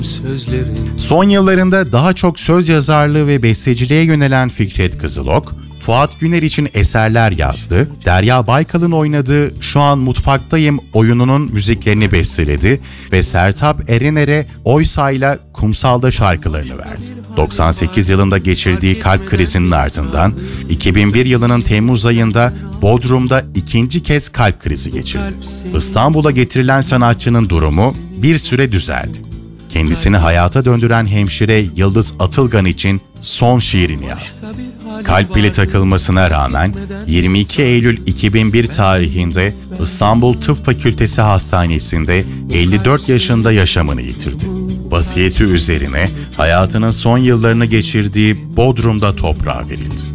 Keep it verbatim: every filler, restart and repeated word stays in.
Son yıllarında daha çok söz yazarlığı ve besteciliğe yönelen Fikret Kızılok, Fuat Güner için eserler yazdı, Derya Baykal'ın oynadığı Şu An Mutfaktayım oyununun müziklerini besteledi ve Sertab Erener'e Oysa'yla Kumsal'da şarkılarını verdi. doksan sekiz yılında geçirdiği kalp krizinin ardından iki bin bir yılının Temmuz ayında Bodrum'da ikinci kez kalp krizi geçirdi. İstanbul'a getirilen sanatçının durumu bir süre düzeldi. Kendisini hayata döndüren hemşire Yıldız Atılgan için son şiirini yazdı. Kalp pili takılmasına rağmen yirmi iki Eylül iki bin bir tarihinde İstanbul Tıp Fakültesi Hastanesi'nde elli dört yaşında yaşamını yitirdi. Vasiyeti üzerine hayatının son yıllarını geçirdiği Bodrum'da toprağa verildi.